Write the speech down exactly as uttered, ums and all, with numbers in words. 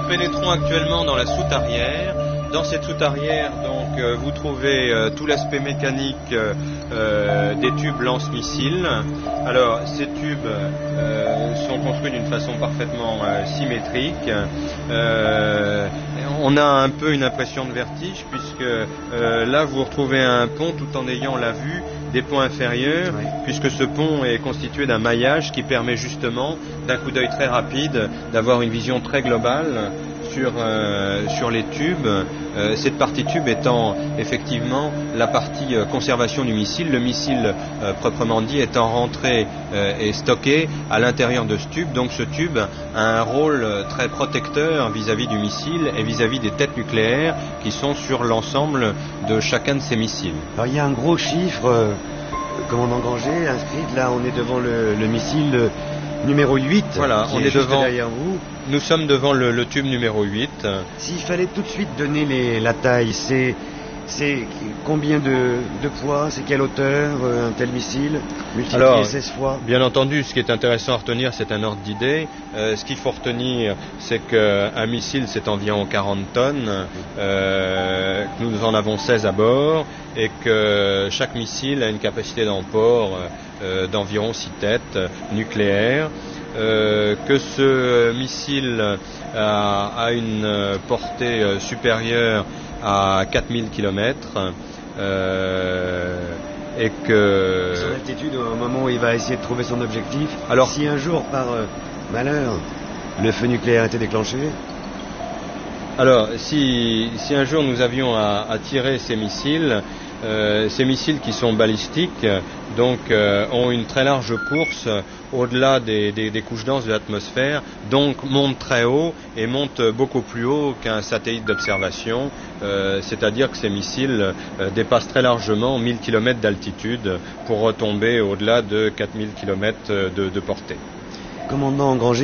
pénétrons actuellement dans la soute arrière. Dans cette soute arrière, donc, euh, vous trouvez euh, tout l'aspect mécanique euh, euh, des tubes lance-missiles. Alors, ces tubes euh, sont construits d'une façon parfaitement euh, symétrique. Euh, on a un peu une impression de vertige, puisque euh, là, vous retrouvez un pont tout en ayant la vue des ponts inférieurs, oui. Puisque ce pont est constitué d'un maillage qui permet justement, d'un coup d'œil très rapide, d'avoir une vision très globale sur, euh, sur les tubes, euh, cette partie tube étant effectivement la partie euh, conservation du missile, le missile euh, proprement dit étant rentré euh, et stocké à l'intérieur de ce tube. Donc ce tube a un rôle très protecteur vis-à-vis du missile et vis-à-vis des têtes nucléaires qui sont sur l'ensemble de chacun de ces missiles. Alors il y a un gros chiffre, euh, commandant Granger, inscrit, là on est devant le, le missile numéro huit, voilà, qui on est, est juste devant, derrière vous. Nous sommes devant le, le tube numéro huit. S'il fallait tout de suite donner les, la taille, c'est, c'est combien de, de poids, c'est quelle hauteur, un tel missile, multiplié Alors, seize fois? Bien entendu, ce qui est intéressant à retenir, c'est un ordre d'idée. Euh, ce qu'il faut retenir, c'est qu'un missile, c'est environ quarante tonnes, euh, que nous en avons seize à bord, et que chaque missile a une capacité d'emport euh, d'environ six têtes nucléaires. Euh, que ce missile a, a une portée supérieure à quatre mille kilomètres euh, et que... Son altitude au moment où il va essayer de trouver son objectif. Alors, si un jour, par euh, malheur, le feu nucléaire était déclenché? Alors, si, si un jour nous avions à, à tirer ces missiles, euh, ces missiles qui sont balistiques, donc euh, ont une très large course au-delà des, des, des couches denses de l'atmosphère, donc montent très haut et montent beaucoup plus haut qu'un satellite d'observation, euh, c'est-à-dire que ces missiles euh, dépassent très largement mille kilomètres d'altitude pour retomber au-delà de quatre mille kilomètres de, de portée. Commandant Granger,